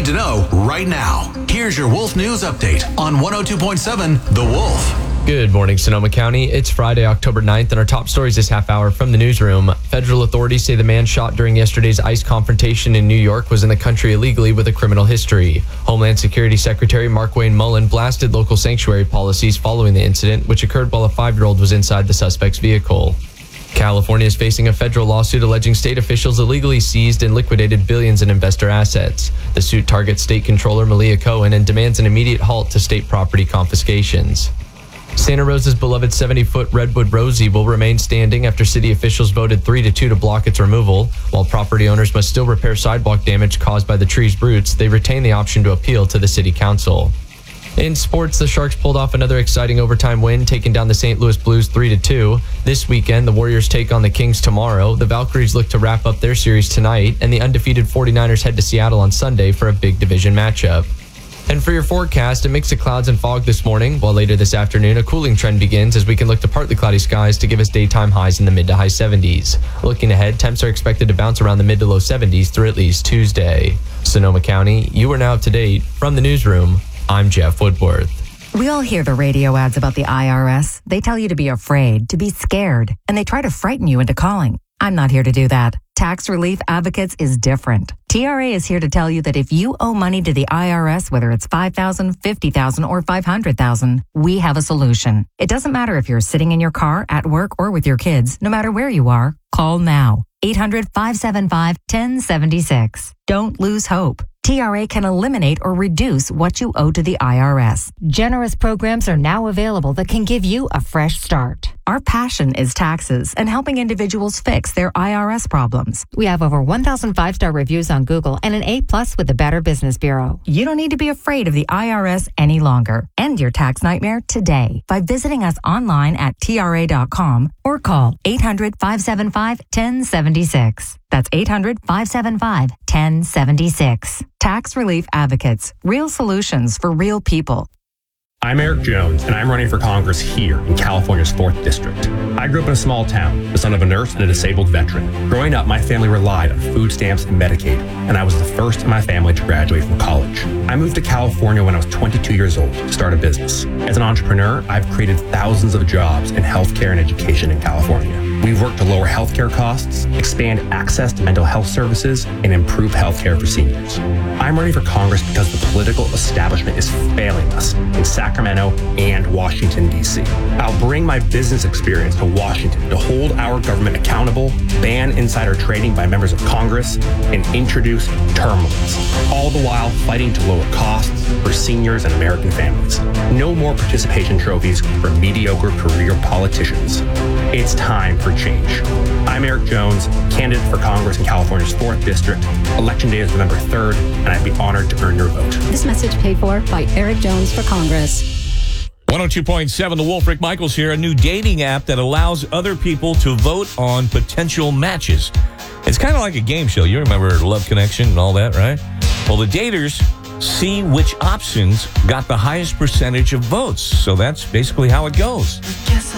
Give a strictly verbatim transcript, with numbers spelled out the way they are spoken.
to know right now. Here's your Wolf News Update on one oh two point seven The Wolf. Good morning, Sonoma County. It's Friday, October ninth, and our top stories this half hour from the newsroom. Federal authorities say the man shot during yesterday's ICE confrontation in New York was in the country illegally with a criminal history. Homeland Security Secretary Markwayne Mullin blasted local sanctuary policies following the incident, which occurred while a five-year-old was inside the suspect's vehicle. California is facing a federal lawsuit alleging state officials illegally seized and liquidated billions in investor assets. The suit targets state controller Malia Cohen and demands an immediate halt to state property confiscations. Santa Rosa's beloved seventy-foot redwood rosy will remain standing after city officials voted three to two to block its removal. While property owners must still repair sidewalk damage caused by the tree's roots, they retain the option to appeal to the city council. In sports, the Sharks pulled off another exciting overtime win, taking down the Saint Louis Blues three to two. This weekend, the Warriors take on the Kings tomorrow. The Valkyries look to wrap up their series tonight, and the undefeated forty-niners head to Seattle on Sunday for a big division matchup. And for your forecast, a mix of clouds and fog this morning, while later this afternoon, a cooling trend begins as we can look to partly cloudy skies to give us daytime highs in the mid to high seventies. Looking ahead, temps are expected to bounce around the mid to low seventies through at least Tuesday. Sonoma County, you are now up to date. From the newsroom, I'm Jeff Woodworth. We all hear the radio ads about the I R S. They tell you to be afraid, to be scared, and they try to frighten you into calling. I'm not here to do that. Tax Relief Advocates is different. T R A is here to tell you that if you owe money to the I R S, whether it's five thousand dollars, fifty thousand dollars, or five hundred thousand dollars, we have a solution. It doesn't matter if you're sitting in your car, at work, or with your kids. No matter where you are, call now. eight hundred, five seven five, one oh seven six. Don't lose hope. T R A can eliminate or reduce what you owe to the I R S. Generous programs are now available that can give you a fresh start. Our passion is taxes and helping individuals fix their I R S problems. We have over one thousand five-star reviews on Google and an A plus with the Better Business Bureau. You don't need to be afraid of the I R S any longer. End your tax nightmare today by visiting us online at T R A dot com or call eight hundred, five seven five, one oh seven six. That's eight hundred, five seven five, one oh seven six. Tax Relief Advocates. Real solutions for real people. I'm Eric Jones, and I'm running for Congress here in California's fourth District. I grew up in a small town, the son of a nurse and a disabled veteran. Growing up, my family relied on food stamps and Medicaid, and I was the first in my family to graduate from college. I moved to California when I was twenty-two years old to start a business. As an entrepreneur, I've created thousands of jobs in healthcare and education in California. We've worked to lower healthcare costs, expand access to mental health services, and improve healthcare for seniors. I'm running for Congress because the political establishment is failing us in Sacramento and Washington, D C. I'll bring my business experience to Washington to hold our government accountable, ban insider trading by members of Congress, and introduce term limits, all the while fighting to lower costs for seniors and American families. No more participation trophies for mediocre career politicians. It's time for change. I'm Eric Jones, candidate for Congress in California's fourth District. Election day is November third, and I'd be honored to earn your vote. This message paid for by Eric Jones for Congress. one oh two point seven, The Wolf, Rick Michaels here. A new dating app that allows other people to vote on potential matches. It's kind of like a game show. You remember Love Connection and all that, right? Well, the daters see which options got the highest percentage of votes. So that's basically how it goes. Guess